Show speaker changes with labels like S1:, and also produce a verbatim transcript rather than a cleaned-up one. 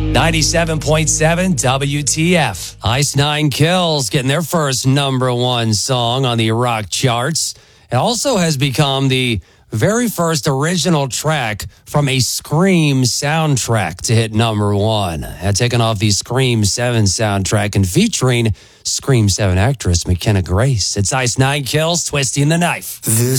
S1: ninety-seven point seven W T F.
S2: Ice Nine Kills getting their first number one song on the rock charts. It also has become the very first original track from a Scream soundtrack to hit number one. Had taken off the Scream seven soundtrack and featuring Scream seven actress McKenna Grace. It's Ice Nine Kills, Twisting the Knife.
S3: This